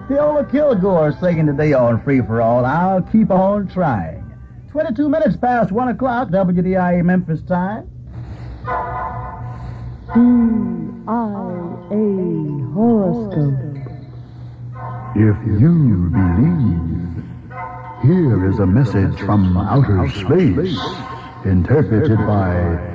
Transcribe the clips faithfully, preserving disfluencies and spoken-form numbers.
Viola Kilgore singing today on Free for All. I'll keep on trying. twenty-two minutes past one o'clock, W D I A Memphis time. D I A Horoscope. If you believe, here is a message from outer space, interpreted by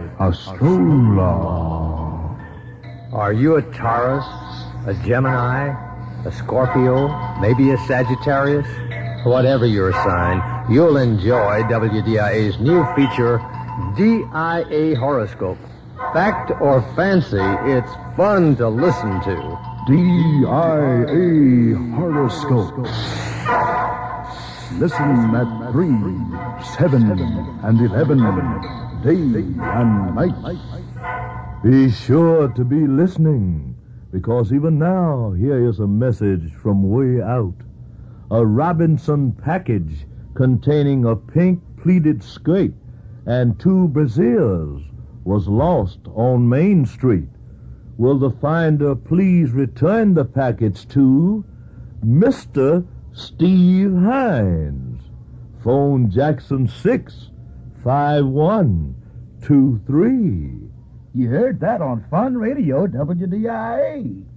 Astrola. Are you a Taurus, a Gemini, a Scorpio, maybe a Sagittarius? Whatever your sign, you'll enjoy W D I A's new feature, D I A Horoscope. Fact or fancy, it's fun to listen to. D I A Horoscope. Listen at three, seven, and eleven, day and night. Be sure to be listening, because even now, here is a message from way out. A Robinson package containing a pink pleated skirt and two brassieres was lost on Main Street. Will the finder please return the package to Mister Steve Hines? Phone Jackson six five one two three. You heard that on Fun Radio, W D I A.